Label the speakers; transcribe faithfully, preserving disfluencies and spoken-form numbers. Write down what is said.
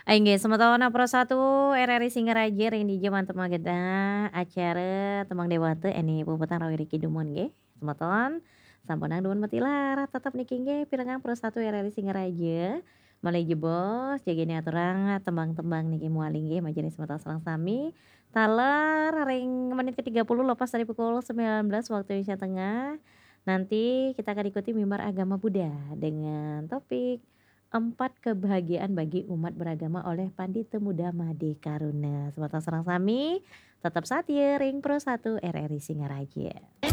Speaker 1: Ainge samatoana prasatu R R I Singaraja ring di dieu mantep mageda acara tembang dewa teu eni puputan Roy Ricky Dumont ge, semeton sampunang nuhun metilar tetep niki ge pirengang prasatu R R I Singaraja, malih jebos jageni aturang tembang-tembang niki moaling ge majelis semeton sareng sami, taler ring menit ke tiga puluh lepas dari pukul sembilan belas waktu Indonesia Tengah, nanti kita akan ikuti mimbar agama Buddha dengan topik empat kebahagiaan bagi umat beragama oleh Pandita Muda Made Karuna. Semeton sareng sami tetep satir ring Pro satu R R I Singaraja.